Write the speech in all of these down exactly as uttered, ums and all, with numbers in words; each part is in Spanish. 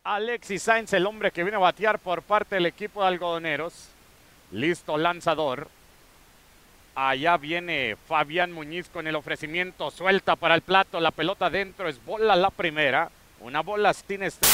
Alexis Sáenz, el hombre que viene a batear por parte del equipo de Algodoneros. Listo, lanzador. Allá viene Fabián Muñiz con el ofrecimiento. Suelta para el plato. La pelota dentro. Es bola la primera. Una bola sin estrella.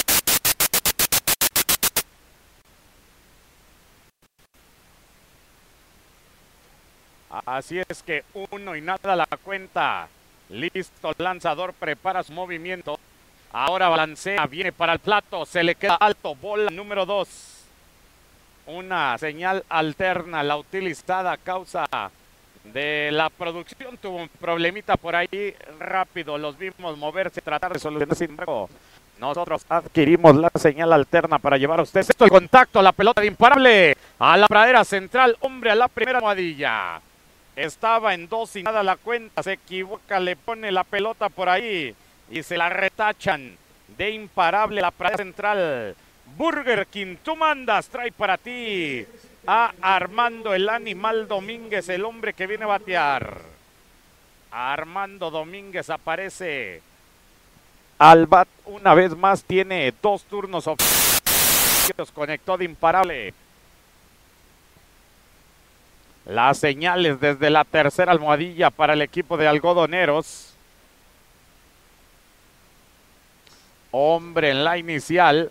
Así es que uno y nada la cuenta. Listo, lanzador prepara su movimiento. Ahora balancea, viene para el plato. Se le queda alto. Bola número dos. Una señal alterna, la utilizada a causa de la producción. Tuvo un problemita por ahí rápido. Los vimos moverse, tratar de solucionar. Sin embargo, nosotros adquirimos la señal alterna para llevar a ustedes esto. El contacto, la pelota de imparable a la pradera central. Hombre, a la primera almohadilla. Estaba en dos y nada la cuenta. Se equivoca, le pone la pelota por ahí y se la retachan de imparable la pradera central. Burger King, tú mandas, trae para ti a Armando el Animal Domínguez, el hombre que viene a batear. Armando Domínguez aparece al bat una vez más, tiene dos turnos oficiales, conectó de imparable. Las señales desde la tercera almohadilla para el equipo de Algodoneros. Hombre en la inicial.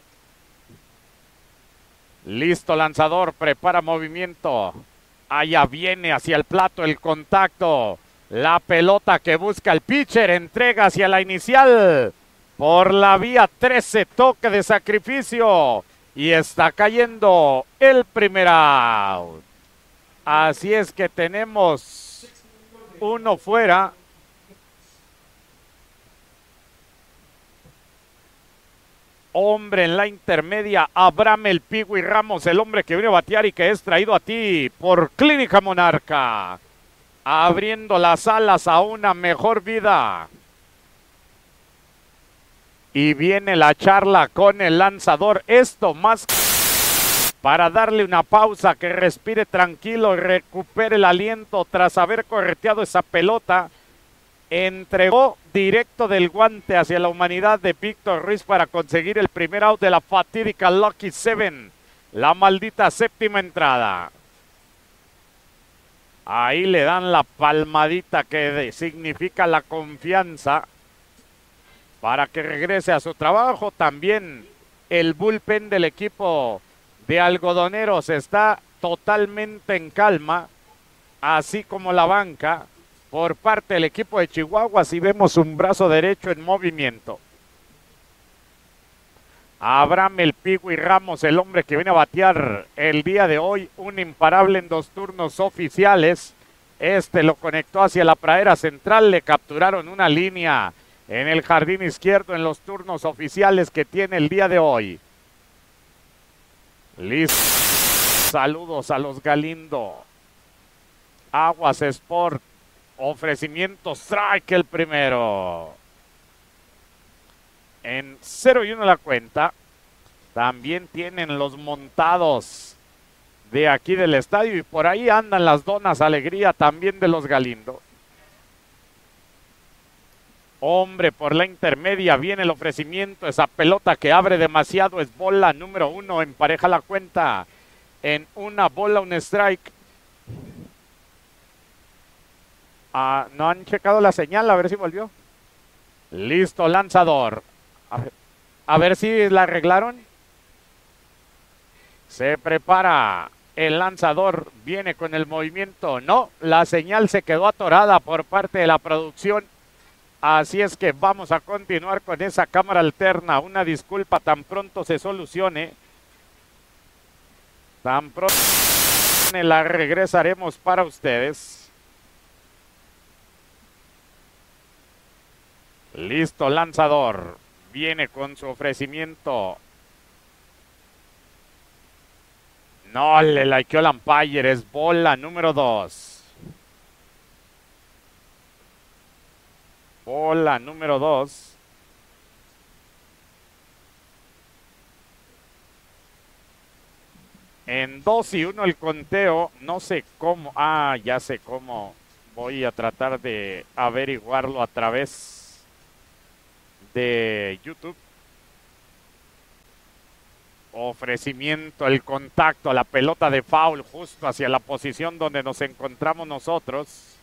Listo, lanzador, prepara movimiento. Allá viene hacia el plato el contacto. La pelota que busca el pitcher, entrega hacia la inicial. Por la vía trece, toque de sacrificio. Y está cayendo el primer out. Así es que tenemos uno fuera. Hombre en la intermedia, Abraham el Pigui Ramos, el hombre que viene a batear y que es traído a ti por Clínica Monarca. Abriendo las alas a una mejor vida. Y viene la charla con el lanzador. Esto más para darle una pausa, que respire tranquilo y recupere el aliento tras haber correteado esa pelota. Entregó directo del guante hacia la humanidad de Víctor Ruiz para conseguir el primer out de la fatídica Lucky Seven, la maldita séptima entrada. Ahí le dan la palmadita que significa la confianza para que regrese a su trabajo. También el bullpen del equipo de Algodoneros está totalmente en calma, así como la banca. Por parte del equipo de Chihuahua, si vemos un brazo derecho en movimiento. Abraham el Pigui Ramos, el hombre que viene a batear el día de hoy, un imparable en dos turnos oficiales. Este lo conectó hacia la pradera central, le capturaron una línea en el jardín izquierdo en los turnos oficiales que tiene el día de hoy. Listo. Saludos a los Galindo. Aguas Sport. Ofrecimiento strike el primero. En cero y uno la cuenta. También tienen los montados de aquí del estadio. Y por ahí andan las donas alegría también de los Galindo. Hombre, por la intermedia viene el ofrecimiento. Esa pelota que abre demasiado es bola número uno. Empareja la cuenta en una bola, un strike. Ah, no han checado la señal, a ver si volvió. Listo, lanzador. A ver, a ver si la arreglaron. Se prepara el lanzador, viene con el movimiento. No, la señal se quedó atorada por parte de la producción. Así es que vamos a continuar con esa cámara alterna. Una disculpa, tan pronto se solucione. Tan pronto la regresaremos para ustedes. Listo, lanzador. Viene con su ofrecimiento. No, le likeó el umpire. Es bola número dos. Bola número dos. En dos y uno el conteo. No sé cómo. Ah, ya sé cómo. Voy a tratar de averiguarlo a través de YouTube. Ofrecimiento, el contacto, la pelota de foul justo hacia la posición donde nos encontramos nosotros.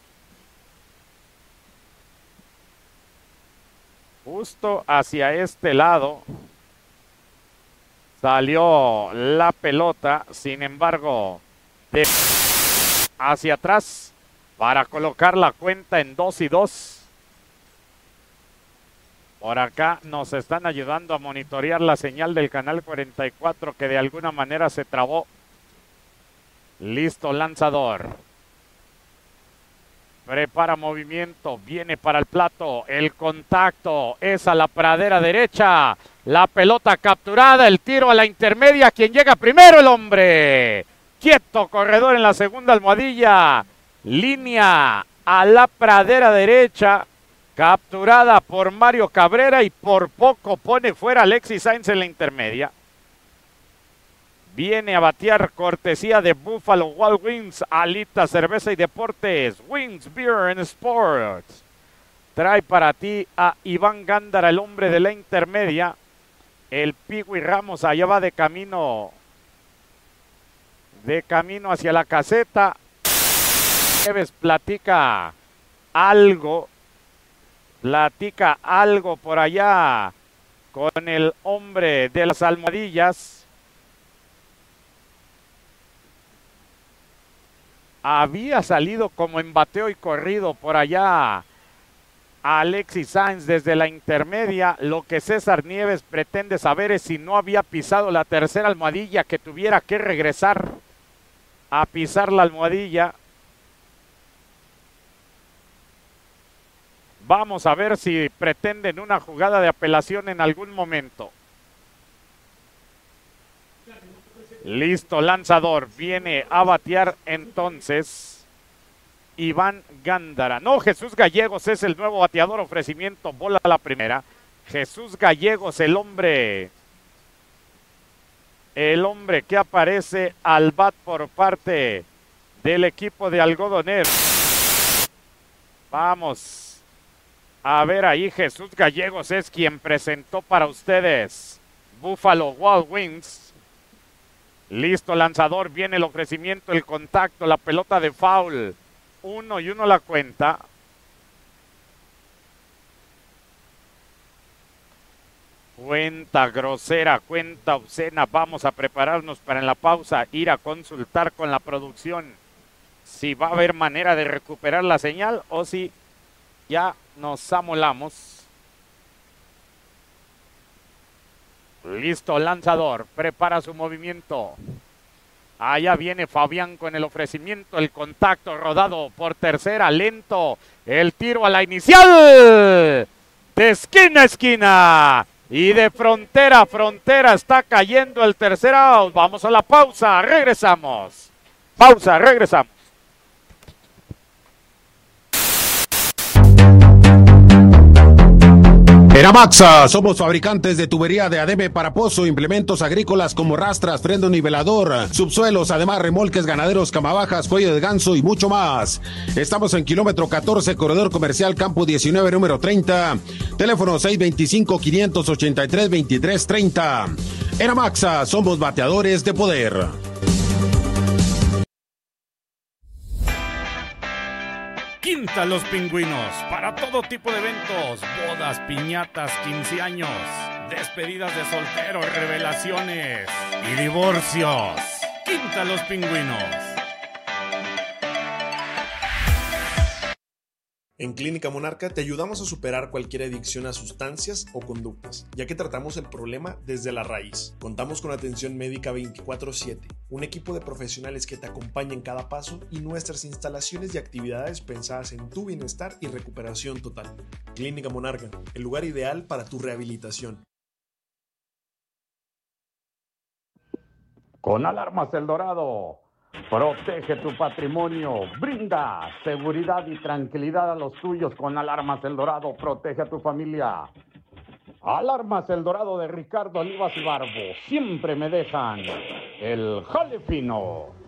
Justo hacia este lado salió la pelota, sin embargo, de hacia atrás para colocar la cuenta en dos y dos. Por acá nos están ayudando a monitorear la señal del canal cuarenta y cuatro que de alguna manera se trabó. Listo, lanzador. Prepara movimiento, viene para el plato, el contacto es a la pradera derecha, la pelota capturada, el tiro a la intermedia, quien llega primero, el hombre. Quieto, corredor en la segunda almohadilla, línea a la pradera derecha, capturada por Mario Cabrera y por poco pone fuera Alexis Sainz en la intermedia. Viene a batear cortesía de Buffalo Wild Wings, Alita Cerveza y Deportes, Wings Beer and Sports. Trae para ti a Iván Gándara, el hombre de la intermedia. El Pigui Ramos allá va de camino, de camino hacia la caseta. Nieves platica algo, platica algo por allá con el hombre de las almohadillas. Había salido como en bateo y corrido por allá Alexis Sainz desde la intermedia. Lo que César Nieves pretende saber es si no había pisado la tercera almohadilla, que tuviera que regresar a pisar la almohadilla. Vamos a ver si pretenden una jugada de apelación en algún momento. Listo, lanzador, viene a batear entonces Iván Gándara. No, Jesús Gallegos es el nuevo bateador, ofrecimiento, bola a la primera. Jesús Gallegos, el hombre, el hombre que aparece al bat por parte del equipo de Algodonero. Vamos a ver ahí, Jesús Gallegos es quien presentó para ustedes Buffalo Wild Wings. Listo, lanzador, viene el ofrecimiento, el contacto, la pelota de foul. Uno y uno la cuenta. Cuenta grosera, cuenta obscena. Vamos a prepararnos para en la pausa ir a consultar con la producción si va a haber manera de recuperar la señal o si ya nos amolamos. Listo, lanzador, prepara su movimiento. Allá viene Fabián con el ofrecimiento, el contacto rodado por tercera, lento. El tiro a la inicial. De esquina a esquina. Y de frontera a frontera está cayendo el tercer out. Vamos a la pausa, regresamos. Pausa, regresamos. Eramaxa, somos fabricantes de tubería de adebe para pozo, implementos agrícolas como rastras, freno nivelador, subsuelos, además remolques ganaderos, camabajas, cuello de ganso y mucho más. Estamos en kilómetro catorce, corredor comercial Campo diecinueve, número treinta, teléfono seis dos cinco, cinco ocho tres, dos tres tres cero. Eramaxa, somos bateadores de poder. Quinta Los Pingüinos, para todo tipo de eventos, bodas, piñatas, quince años, despedidas de solteros, revelaciones y divorcios. Quinta Los Pingüinos. En Clínica Monarca te ayudamos a superar cualquier adicción a sustancias o conductas, ya que tratamos el problema desde la raíz. Contamos con atención médica veinticuatro siete, un equipo de profesionales que te acompaña en cada paso y nuestras instalaciones y actividades pensadas en tu bienestar y recuperación total. Clínica Monarca, el lugar ideal para tu rehabilitación. Con Alarmas El Dorado, protege tu patrimonio, brinda seguridad y tranquilidad a los tuyos. Con Alarmas El Dorado, protege a tu familia. Alarmas El Dorado de Ricardo Olivas y Barbo, siempre me dejan el jale fino.